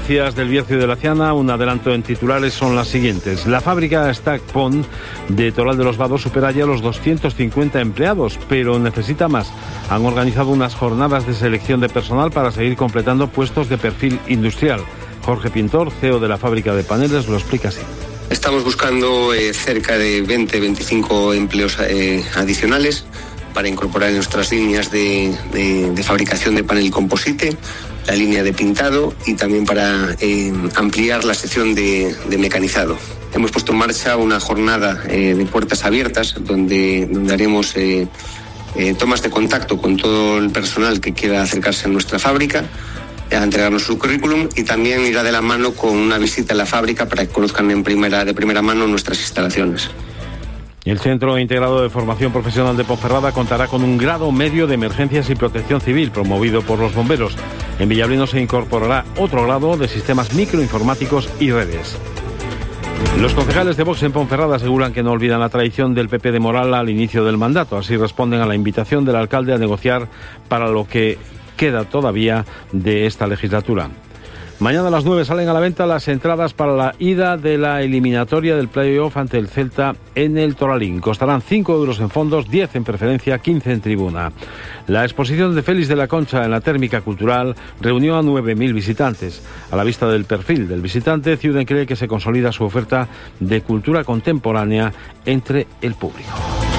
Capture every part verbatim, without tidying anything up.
noticias del Bierzo y de la Ciana, un adelanto en titulares son las siguientes. La fábrica Stack Pond de Toral de los Vados supera ya los doscientos cincuenta empleados, pero necesita más. Han organizado unas jornadas de selección de personal para seguir completando puestos de perfil industrial. Jorge Pintor, C E O de la fábrica de paneles, lo explica así. Estamos buscando eh, cerca de veinte a veinticinco empleos eh, adicionales para incorporar en nuestras líneas de, de, de fabricación de panel composite, la línea de pintado y también para eh, ampliar la sección de, de mecanizado. Hemos puesto en marcha una jornada eh, de puertas abiertas donde, donde haremos eh, eh, tomas de contacto con todo el personal que quiera acercarse a nuestra fábrica, a entregarnos su currículum y también irá de la mano con una visita a la fábrica para que conozcan en primera, de primera mano nuestras instalaciones. El Centro Integrado de Formación Profesional de Ponferrada contará con un grado medio de emergencias y protección civil promovido por los bomberos. En Villablino se incorporará otro grado de sistemas microinformáticos y redes. Los concejales de Vox en Ponferrada aseguran que no olvidan la traición del P P de Moral al inicio del mandato. Así responden a la invitación del alcalde a negociar para lo que queda todavía de esta legislatura. Mañana a las nueve salen a la venta las entradas para la ida de la eliminatoria del play-off ante el Celta en el Toralín. Costarán cinco euros en fondos, diez en preferencia, quince en tribuna. La exposición de Félix de la Concha en la Térmica Cultural reunió a nueve mil visitantes. A la vista del perfil del visitante, Ciuden cree que se consolida su oferta de cultura contemporánea entre el público.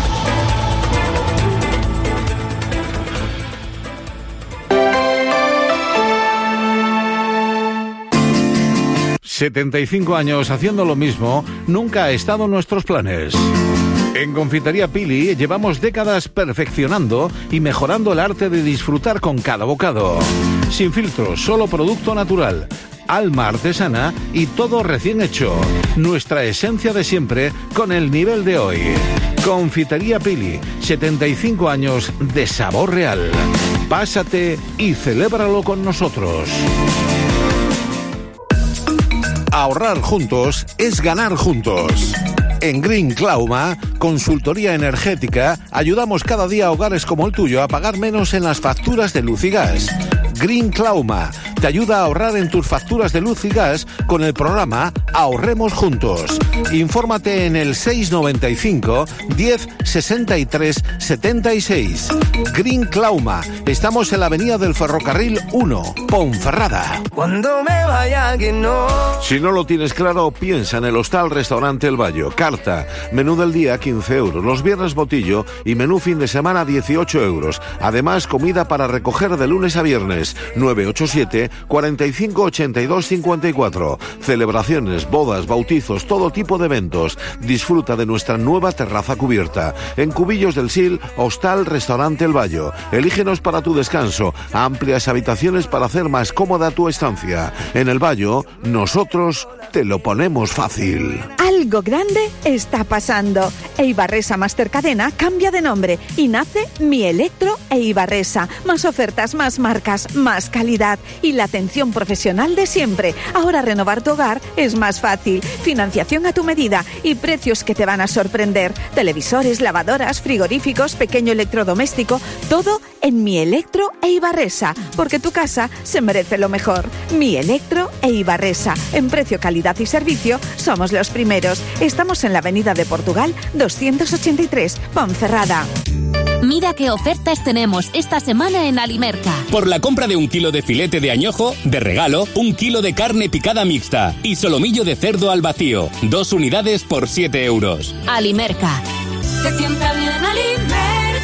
setenta y cinco años haciendo lo mismo nunca ha estado en nuestros planes. En Confitería Pili llevamos décadas perfeccionando y mejorando el arte de disfrutar con cada bocado. Sin filtros, solo producto natural, alma artesana y todo recién hecho. Nuestra esencia de siempre con el nivel de hoy. Confitería Pili, setenta y cinco años de sabor real. Pásate y celébralo con nosotros. Ahorrar juntos es ganar juntos. En Green Clauma, consultoría energética, ayudamos cada día a hogares como el tuyo a pagar menos en las facturas de luz y gas. Green Clauma te ayuda a ahorrar en tus facturas de luz y gas con el programa Ahorremos Juntos. Infórmate en el seis noventa y cinco, diez, sesenta y tres, setenta y seis. Green Clauma. Estamos en la avenida del Ferrocarril uno, Ponferrada. Cuando me vaya que no. Si no lo tienes claro, piensa en el Hostal Restaurante El Bayo. Carta, menú del día quince euros, los viernes botillo y menú fin de semana dieciocho euros. Además, comida para recoger de lunes a viernes. nueve ocho siete, cuarenta y cinco, ochenta y dos, cincuenta y cuatro. Celebraciones, bodas, bautizos, todo tipo de eventos. Disfruta de nuestra nueva terraza cubierta. En Cubillos del Sil, Hostal Restaurante El Bayo. Elígenos para tu descanso. Amplias habitaciones para hacer más cómoda tu estancia. En El Bayo, nosotros te lo ponemos fácil. Algo grande está pasando. Eibarresa Mastercadena cambia de nombre y nace Mi Electro Eibarresa. Más ofertas, más marcas, más calidad y la atención profesional de siempre. Ahora renovar tu hogar es más fácil. Financiación a tu medida y precios que te van a sorprender. Televisores, lavadoras, frigoríficos, pequeño electrodoméstico, todo en Mi Electro Eibarresa, porque tu casa se merece lo mejor. Mi Electro Eibarresa. En precio, calidad y servicio somos los primeros. Estamos en la Avenida de Portugal doscientos ochenta y tres, Ponferrada. Mira qué ofertas tenemos esta semana en Alimerca. Por la compra de un kilo de filete de añojo, de regalo, un kilo de carne picada mixta y solomillo de cerdo al vacío. Dos unidades por siete euros. Alimerca. Se sienta bien Alimerca.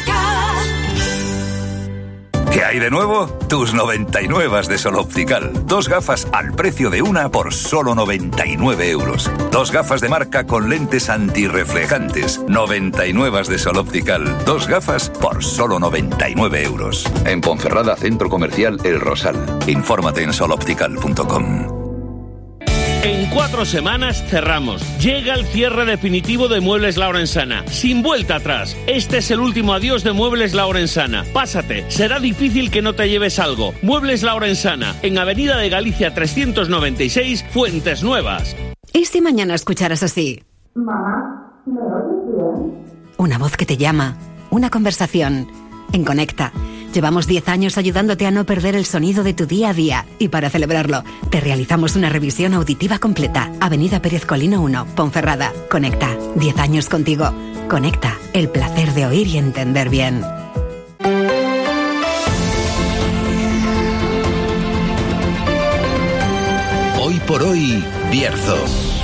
¿Qué hay de nuevo? Tus noventa y nueve de Sol Optical. Dos gafas al precio de una por solo noventa y nueve euros. Dos gafas de marca con lentes antirreflejantes. noventa y nueve de Sol Optical. Dos gafas por solo noventa y nueve euros. En Ponferrada, Centro Comercial El Rosal. Infórmate en sol optical punto com. En cuatro semanas cerramos. Llega el cierre definitivo de Muebles La Orensana. Sin vuelta atrás. Este es el último adiós de Muebles La Orensana. Pásate. Será difícil que no te lleves algo. Muebles La Orensana. En Avenida de Galicia trescientos noventa y seis, Fuentes Nuevas. ¿Y si mañana escucharas así? Mamá, ¿me oyes bien? Una voz que te llama. Una conversación. En Conecta. Llevamos diez años ayudándote a no perder el sonido de tu día a día. Y para celebrarlo, te realizamos una revisión auditiva completa. Avenida Pérez Colino uno, Ponferrada. Conecta. diez años contigo. Conecta. El placer de oír y entender bien. Hoy por hoy, Bierzo.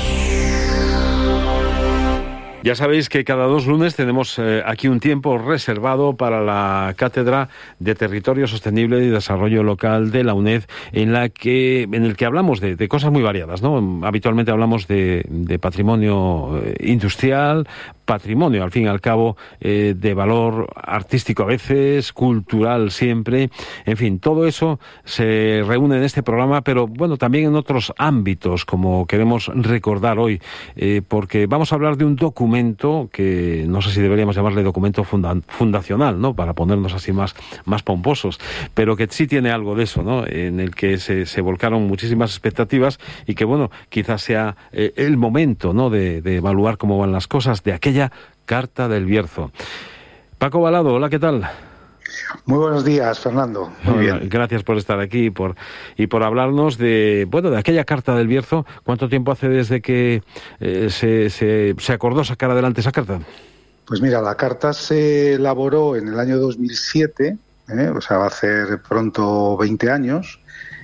Ya sabéis que cada dos lunes tenemos eh, aquí un tiempo reservado para la Cátedra de Territorio Sostenible y Desarrollo Local de la UNED, en la que en el que hablamos de, de cosas muy variadas, ¿no? Habitualmente hablamos de, de patrimonio eh, industrial, patrimonio, al fin y al cabo, eh, de valor artístico a veces, cultural siempre, en fin, todo eso se reúne en este programa, pero bueno, también en otros ámbitos, como queremos recordar hoy, eh, porque vamos a hablar de un documento que no sé si deberíamos llamarle documento funda- fundacional, ¿no? Para ponernos así más, más pomposos, pero que sí tiene algo de eso, ¿no? En el que se, se volcaron muchísimas expectativas y que, bueno, quizás sea eh, el momento, ¿no? De, de evaluar cómo van las cosas de aquella Carta del Bierzo. Paco Balado, hola, ¿qué tal? Muy buenos días, Fernando. Muy Hola, bien. Gracias por estar aquí y por, y por hablarnos de, bueno, de aquella Carta del Bierzo. ¿Cuánto tiempo hace desde que eh, se, se, se acordó sacar adelante esa carta? Pues mira, la carta se elaboró en el año dos mil siete, ¿eh? O sea, va a hacer pronto veinte años,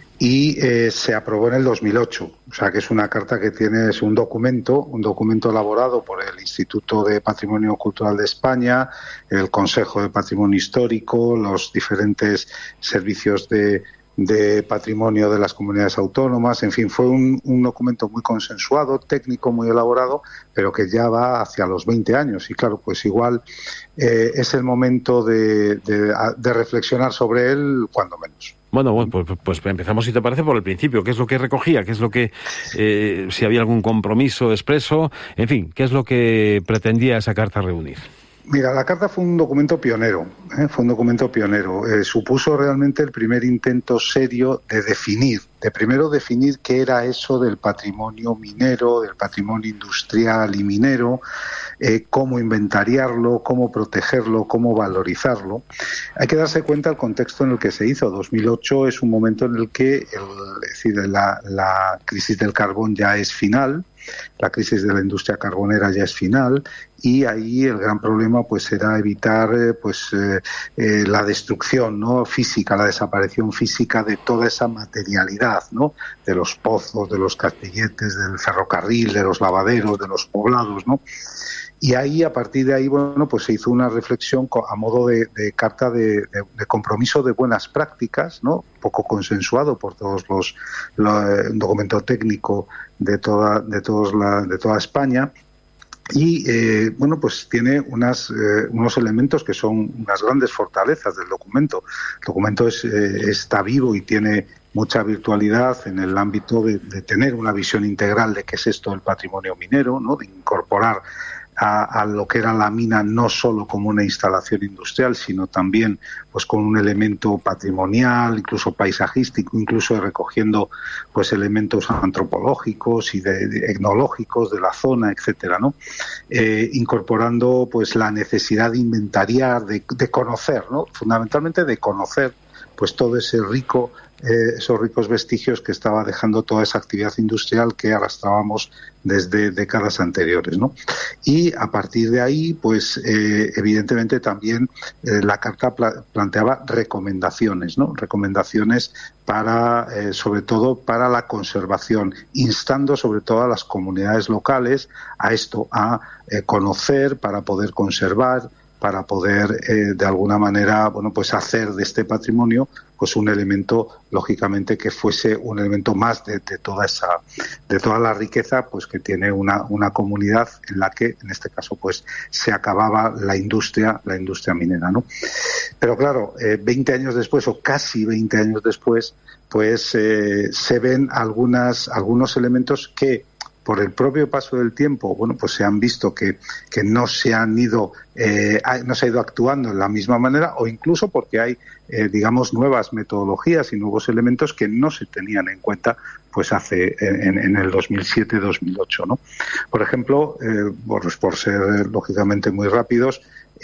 y eh, se aprobó en el dos mil ocho. O sea, que es una carta que tiene, es un documento, un documento elaborado por el Instituto de Patrimonio Cultural de España, el Consejo de Patrimonio Histórico, los diferentes servicios de, de patrimonio de las comunidades autónomas. En fin, fue un, un documento muy consensuado, técnico, muy elaborado, pero que ya va hacia los veinte años. Y claro, pues igual eh, es el momento de, de, de reflexionar sobre él, cuando menos. Bueno, bueno pues, pues empezamos, si te parece, por el principio. ¿Qué es lo que recogía? ¿Qué es lo que, eh, si había algún compromiso expreso? En fin, ¿qué es lo que pretendía esa carta reunir? Mira, la carta fue un documento pionero, ¿eh? fue un documento pionero. Eh, supuso realmente el primer intento serio de definir, de primero definir qué era eso del patrimonio minero, del patrimonio industrial y minero, eh, cómo inventariarlo, cómo protegerlo, cómo valorizarlo. Hay que darse cuenta del contexto en el que se hizo. dos mil ocho es un momento en el que el, es decir, la, la crisis del carbón ya es final, la crisis de la industria carbonera ya es final, y ahí el gran problema pues era evitar eh, pues eh, eh, la destrucción, ¿no? física, la desaparición física de toda esa materialidad, ¿no? De los pozos, de los castilletes, del ferrocarril, de los lavaderos, de los poblados, ¿no? Y ahí, a partir de ahí, bueno, pues se hizo una reflexión a modo de, de carta de, de, de compromiso de buenas prácticas, ¿no? Poco consensuado por todos los, los un documento técnico de toda, de todos la, de toda España. Y, eh, bueno, pues tiene unas, eh, unos elementos que son unas grandes fortalezas del documento. El documento es, eh, está vivo y tiene mucha virtualidad en el ámbito de, de tener una visión integral de qué es esto del patrimonio minero, ¿no? De incorporar A, a lo que era la mina no solo como una instalación industrial, sino también pues con un elemento patrimonial, incluso paisajístico, incluso recogiendo pues elementos antropológicos y de, de, etnológicos de la zona, etcétera, ¿no? Eh, incorporando pues la necesidad de inventariar, de, de conocer, ¿no? Fundamentalmente de conocer pues todo ese rico Eh, esos ricos vestigios que estaba dejando toda esa actividad industrial que arrastrábamos desde décadas anteriores, ¿no? Y a partir de ahí, pues eh, evidentemente también eh, la carta pla- planteaba recomendaciones, ¿no? Recomendaciones para, eh, sobre todo, para la conservación, instando sobre todo a las comunidades locales a esto, a eh, conocer para poder conservar, para poder eh, de alguna manera, bueno, pues hacer de este patrimonio pues un elemento, lógicamente, que fuese un elemento más de, de toda esa, de toda la riqueza pues que tiene una, una comunidad en la que, en este caso, pues se acababa la industria, la industria minera, ¿no? Pero claro, eh, veinte años después, o casi veinte años después, pues eh, se ven algunas, algunos elementos que por el propio paso del tiempo, bueno, pues se han visto que, que no se han ido, eh, no se ha ido actuando de la misma manera, o incluso porque hay, eh, digamos, nuevas metodologías y nuevos elementos que no se tenían en cuenta, pues hace, en, en el dos mil siete dos mil ocho, ¿no? Por ejemplo, eh, por, por ser lógicamente muy rápidos,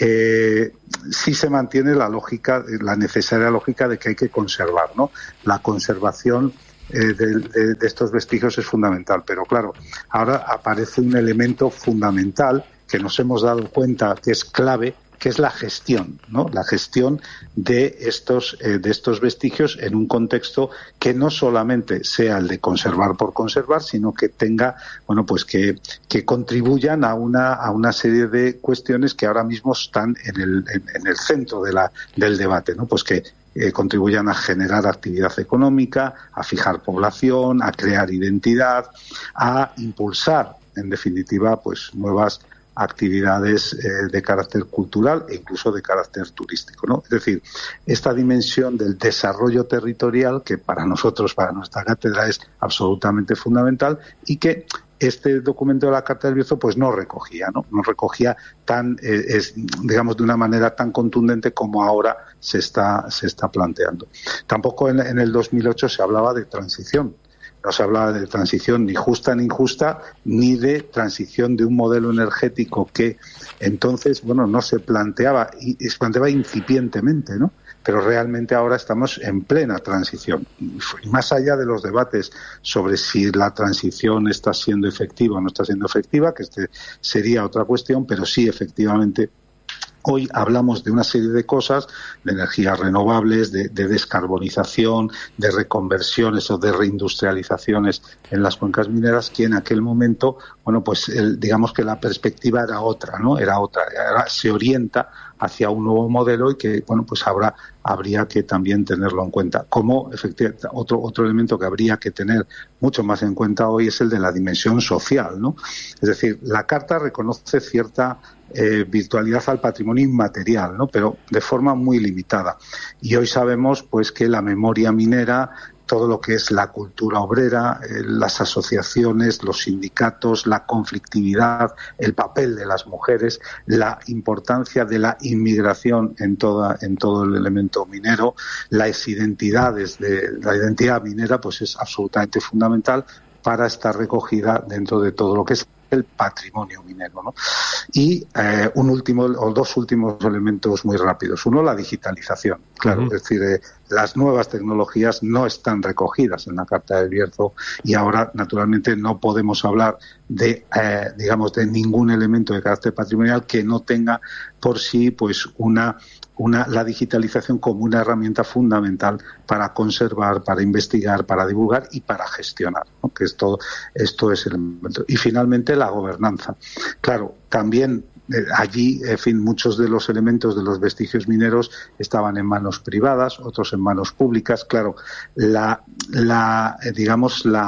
Eh, sí se mantiene la lógica, la necesaria lógica de que hay que conservar, ¿no? La conservación eh, de, de, de estos vestigios es fundamental, pero claro, ahora aparece un elemento fundamental que nos hemos dado cuenta que es clave, que es la gestión, ¿no? La gestión de estos eh, de estos vestigios en un contexto que no solamente sea el de conservar por conservar, sino que tenga, bueno, pues que, que contribuyan a una a una serie de cuestiones que ahora mismo están en el en, en el centro de la del debate, ¿no? Pues que eh, contribuyan a generar actividad económica, a fijar población, a crear identidad, a impulsar, en definitiva, pues nuevas actividades eh, de carácter cultural e incluso de carácter turístico, ¿no? Es decir, esta dimensión del desarrollo territorial que para nosotros, para nuestra cátedra, es absolutamente fundamental y que este documento de la Carta del Bierzo pues no recogía, ¿no? No recogía tan, eh, es, digamos, de una manera tan contundente como ahora se está se está planteando. Tampoco en, en el dos mil ocho se hablaba de transición. No se hablaba de transición ni justa ni injusta, ni de transición de un modelo energético que entonces, bueno, no se planteaba, y se planteaba incipientemente, ¿no? Pero realmente ahora estamos en plena transición. Y más allá de los debates sobre si la transición está siendo efectiva o no está siendo efectiva, que este sería otra cuestión, pero sí, efectivamente, hoy hablamos de una serie de cosas, de energías renovables, de, de descarbonización, de reconversiones o de reindustrializaciones en las cuencas mineras, que en aquel momento, bueno, pues el, digamos que la perspectiva era otra, ¿no? Era otra, era, se orienta hacia un nuevo modelo y que, bueno, pues habrá, habría que también tenerlo en cuenta. Como, efectivamente, otro, otro elemento que habría que tener mucho más en cuenta hoy es el de la dimensión social, ¿no? Es decir, la Carta reconoce cierta eh, virtualidad al patrimonio inmaterial, ¿no? Pero de forma muy limitada. Y hoy sabemos, pues, que la memoria minera, todo lo que es la cultura obrera, eh, las asociaciones, los sindicatos, la conflictividad, el papel de las mujeres, la importancia de la inmigración en toda en todo el elemento minero, las identidades de la identidad minera, pues es absolutamente fundamental para estar recogida dentro de todo lo que es el patrimonio minero, ¿no? Y eh, un último o dos últimos elementos muy rápidos. Uno, la digitalización. Claro, uh-huh. Es decir, eh, las nuevas tecnologías no están recogidas en la Carta del Bierzo y ahora, naturalmente, no podemos hablar de, eh, digamos, de ningún elemento de carácter patrimonial que no tenga por sí, pues, una Una, la digitalización como una herramienta fundamental para conservar, para investigar, para divulgar y para gestionar, ¿no? Que esto, esto es el elemento. Y finalmente la gobernanza. Claro, también eh, allí, en fin, muchos de los elementos de los vestigios mineros estaban en manos privadas, otros en manos públicas. Claro, la, la eh, digamos, la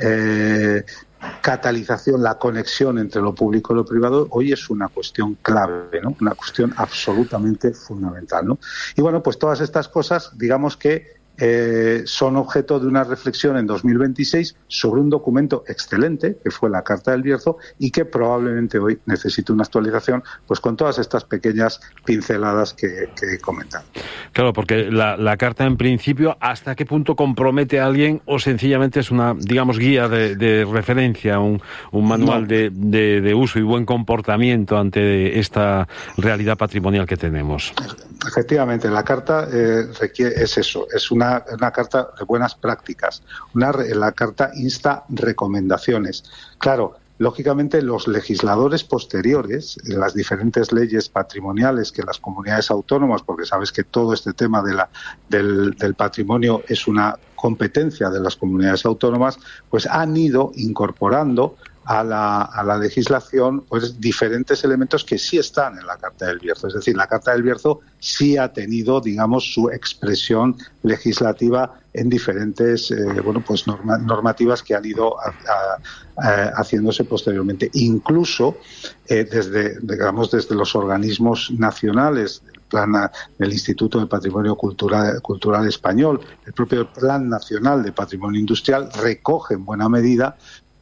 eh, catalización, la conexión entre lo público y lo privado hoy es una cuestión clave, ¿no? Una cuestión absolutamente fundamental, ¿no? Y bueno, pues todas estas cosas, digamos que eh, son objeto de una reflexión en dos mil veintiséis sobre un documento excelente que fue la Carta del Bierzo y que probablemente hoy necesite una actualización, pues con todas estas pequeñas pinceladas que, que he comentado. Claro, porque la, la Carta en principio, ¿hasta qué punto compromete a alguien o sencillamente es una, digamos, guía de, de referencia, un, un manual no. de, de, de uso y buen comportamiento ante esta realidad patrimonial que tenemos? Efectivamente, la Carta eh, requiere, es eso, es una, una Carta de buenas prácticas. Una, la Carta insta recomendaciones. Claro, lógicamente los legisladores posteriores, en las diferentes leyes patrimoniales que las comunidades autónomas, porque sabes que todo este tema de la, del, del patrimonio es una competencia de las comunidades autónomas, pues han ido incorporando a la, a la legislación pues diferentes elementos que sí están en la Carta del Bierzo. Es decir, la Carta del Bierzo sí ha tenido, digamos, su expresión legislativa en diferentes eh, bueno, pues norma, normativas que han ido a, a, a, haciéndose posteriormente. Incluso eh, desde, digamos, desde los organismos nacionales, el plan del Instituto de Patrimonio Cultural, Cultural Español, el propio Plan Nacional de Patrimonio Industrial recoge en buena medida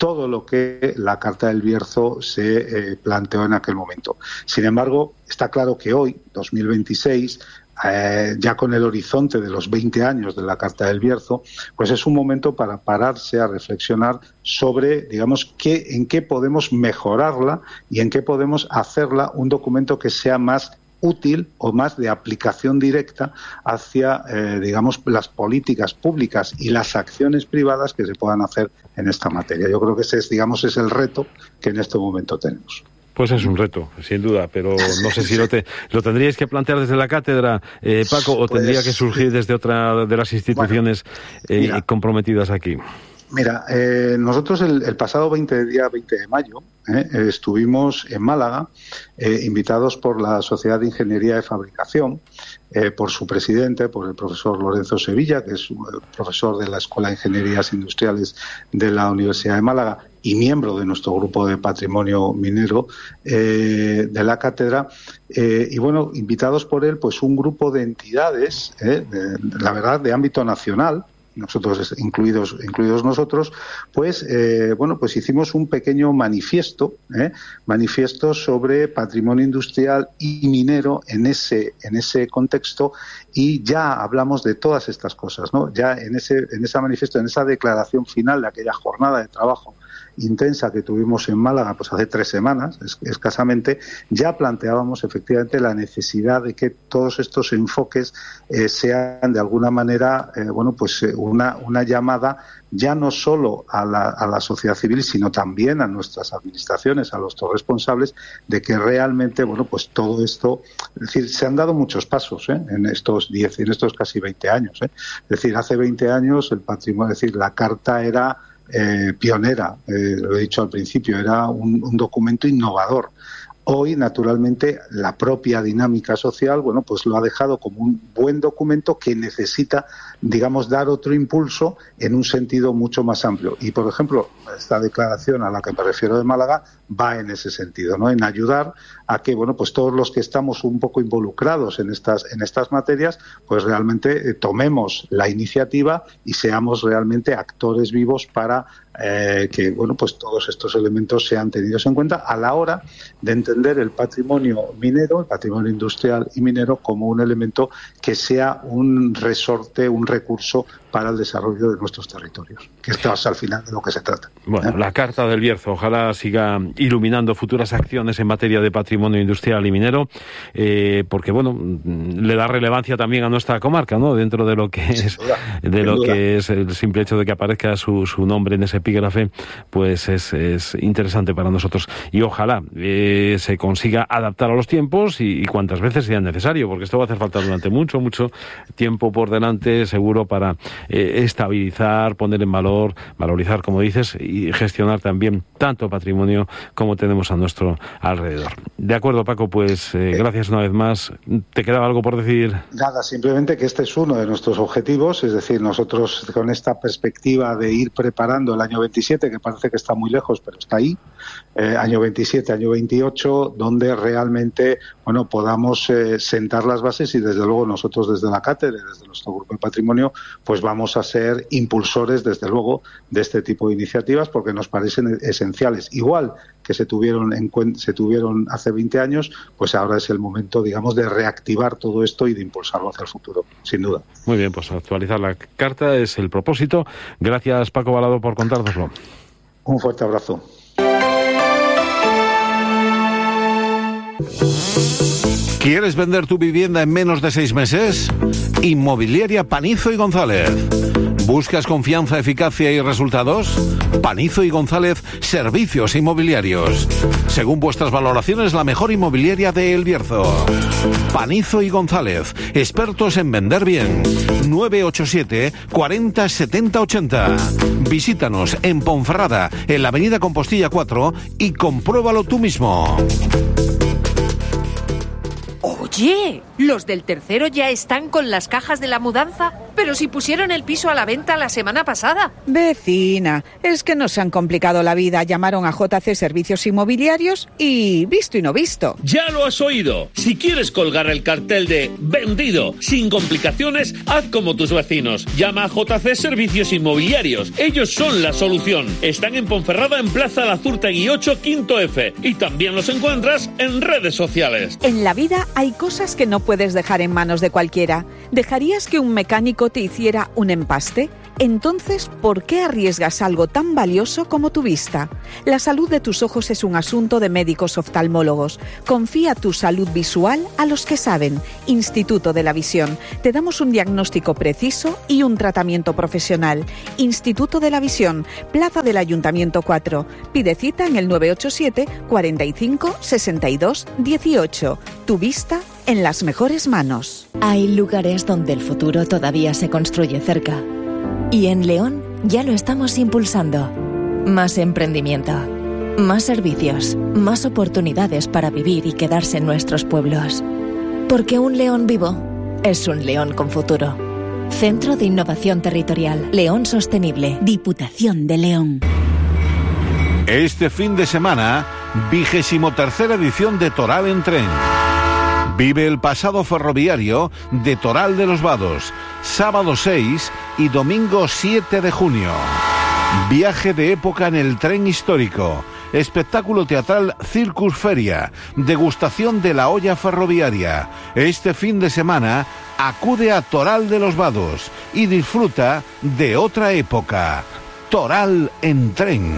todo lo que la Carta del Bierzo se eh, planteó en aquel momento. Sin embargo, está claro que hoy, dos mil veintiséis, Eh, ya con el horizonte de los veinte años de la Carta del Bierzo, pues es un momento para pararse a reflexionar sobre, digamos, qué, en qué podemos mejorarla y en qué podemos hacerla un documento que sea más útil o más de aplicación directa hacia, eh, digamos, las políticas públicas y las acciones privadas que se puedan hacer en esta materia. Yo creo que ese es, digamos, es el reto que en este momento tenemos. Pues es un reto, sin duda, pero no sé si lo, te, lo tendríais que plantear desde la cátedra, eh, Paco, o tendría pues, que surgir desde otra de las instituciones bueno, eh, comprometidas aquí. Mira, eh, nosotros el, el pasado veinte, día veinte de mayo eh, estuvimos en Málaga, eh, invitados por la Sociedad de Ingeniería de Fabricación, eh, por su presidente, por el profesor Lorenzo Sevilla, que es uh, profesor de la Escuela de Ingenierías Industriales de la Universidad de Málaga y miembro de nuestro grupo de patrimonio minero eh, de la cátedra, eh, y bueno, invitados por él, pues un grupo de entidades, eh, de, la verdad, de ámbito nacional, nosotros incluidos incluidos nosotros, pues eh, bueno, pues hicimos un pequeño manifiesto, eh, manifiesto sobre patrimonio industrial y minero en ese en ese contexto, y ya hablamos de todas estas cosas, ¿no? Ya en ese en ese manifiesto, en esa declaración final de aquella jornada de trabajo intensa que tuvimos en Málaga pues hace tres semanas es, escasamente, ya planteábamos efectivamente la necesidad de que todos estos enfoques eh, sean de alguna manera eh, bueno pues eh, una, una llamada ya no solo a la, a la sociedad civil, sino también a nuestras administraciones, a los responsables, de que realmente bueno pues todo esto, es decir, se han dado muchos pasos ¿eh? en estos diez, en estos casi veinte años, ¿eh? Es decir, hace veinte años el patrimonio, es decir, la carta era Eh, pionera, eh, lo he dicho al principio, era un, un documento innovador. Hoy, naturalmente, la propia dinámica social, bueno, pues lo ha dejado como un buen documento que necesita, digamos, dar otro impulso en un sentido mucho más amplio. Y, por ejemplo, esta declaración a la que me refiero de Málaga va en ese sentido, ¿no? En ayudar a que, bueno, pues todos los que estamos un poco involucrados en estas en estas materias, pues realmente eh, tomemos la iniciativa y seamos realmente actores vivos para eh, que, bueno, pues todos estos elementos sean tenidos en cuenta a la hora de entender el patrimonio minero, el patrimonio industrial y minero como un elemento que sea un resorte, un recurso para el desarrollo de nuestros territorios, que esto es al final de lo que se trata. Bueno, ¿eh? La Carta del Bierzo, ojalá siga iluminando futuras acciones en materia de patrimonio industrial y minero, eh, porque bueno, le da relevancia también a nuestra comarca, ¿no? Dentro de lo que es, de lo que es el simple hecho de que aparezca su, su nombre en ese epígrafe, pues es, es interesante para nosotros. Y ojalá eh, se consiga adaptar a los tiempos y, y cuantas veces sea necesario, porque esto va a hacer falta durante mucho, mucho tiempo por delante, seguro, para Eh, estabilizar, poner en valor, valorizar, como dices, y gestionar también tanto patrimonio como tenemos a nuestro alrededor. De acuerdo, Paco, pues eh, gracias una vez más. ¿Te quedaba algo por decir? Nada, simplemente que este es uno de nuestros objetivos, es decir, nosotros con esta perspectiva de ir preparando el año veintisiete, que parece que está muy lejos, pero está ahí, eh, año veintisiete, año veintiocho, donde realmente, bueno, podamos eh, sentar las bases y desde luego nosotros desde la cátedra, desde nuestro grupo de patrimonio, pues vamos vamos a ser impulsores, desde luego, de este tipo de iniciativas porque nos parecen esenciales. Igual que se tuvieron en cuen- se tuvieron hace veinte años, pues ahora es el momento, digamos, de reactivar todo esto y de impulsarlo hacia el futuro, sin duda. Muy bien, pues actualizar la carta es el propósito. Gracias, Paco Balado, por contárnoslo. Un fuerte abrazo. ¿Quieres vender tu vivienda en menos de seis meses? Inmobiliaria Panizo y González. ¿Buscas confianza, eficacia y resultados? Panizo y González, servicios inmobiliarios. Según vuestras valoraciones, la mejor inmobiliaria de El Bierzo. Panizo y González, expertos en vender bien. nueve ocho siete, cuarenta, setenta, ochenta. Visítanos en Ponferrada, en la avenida Compostilla cuatro, y compruébalo tú mismo. Oye, ¿los del tercero ya están con las cajas de la mudanza? Pero si pusieron el piso a la venta la semana pasada. Vecina, es que nos han complicado la vida. Llamaron a J C Servicios Inmobiliarios y visto y no visto. Ya lo has oído. Si quieres colgar el cartel de vendido sin complicaciones, haz como tus vecinos. Llama a J C Servicios Inmobiliarios. Ellos son la solución. Están en Ponferrada, en Plaza Lazurtegui ocho, quinto F. Y también los encuentras en redes sociales. En la vida hay cosas que no puedes dejar en manos de cualquiera. ¿Dejarías que un mecánico te hiciera un empaste? Entonces, ¿por qué arriesgas algo tan valioso como tu vista? La salud de tus ojos es un asunto de médicos oftalmólogos. Confía tu salud visual a los que saben. Instituto de la Visión. Te damos un diagnóstico preciso y un tratamiento profesional. Instituto de la Visión, Plaza del Ayuntamiento cuatro. Pide cita en el nueve ocho siete, cuarenta y cinco, sesenta y dos, dieciocho. Tu vista en las mejores manos. Hay lugares donde el futuro todavía se construye cerca. Y en León ya lo estamos impulsando. Más emprendimiento, más servicios, más oportunidades para vivir y quedarse en nuestros pueblos. Porque un León vivo es un León con futuro. Centro de Innovación Territorial, León Sostenible, Diputación de León. Este fin de semana, vigésimo tercera edición de Toral en Tren. Vive el pasado ferroviario de Toral de los Vados, sábado seis y domingo siete de junio. Viaje de época en el tren histórico, espectáculo teatral Circus Feria, degustación de la olla ferroviaria. Este fin de semana acude a Toral de los Vados y disfruta de otra época. Toral en Tren.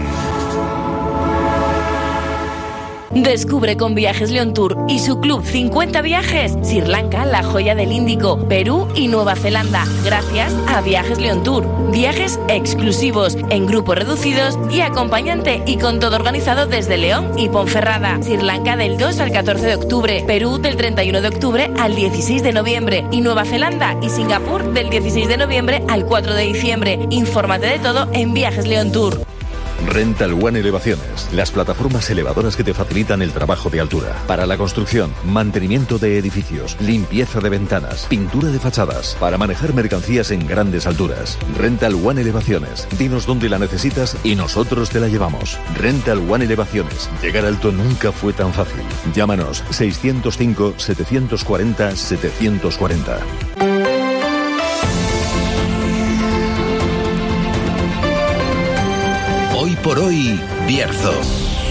Descubre con Viajes León Tour y su club cincuenta viajes Sri Lanka, la joya del Índico, Perú y Nueva Zelanda, gracias a Viajes León Tour. Viajes exclusivos, en grupos reducidos y acompañante, y con todo organizado desde León y Ponferrada. Sri Lanka del dos al catorce de octubre, Perú del treinta y uno de octubre al dieciséis de noviembre y Nueva Zelanda y Singapur del dieciséis de noviembre al cuatro de diciembre. Infórmate de todo en Viajes León Tour. Rental One Elevaciones, las plataformas elevadoras que te facilitan el trabajo de altura. Para la construcción, mantenimiento de edificios, limpieza de ventanas, pintura de fachadas, para manejar mercancías en grandes alturas. Rental One Elevaciones, dinos dónde la necesitas y nosotros te la llevamos. Rental One Elevaciones, llegar alto nunca fue tan fácil. Llámanos seiscientos cinco, setecientos cuarenta, setecientos cuarenta. Hoy por hoy, Bierzo.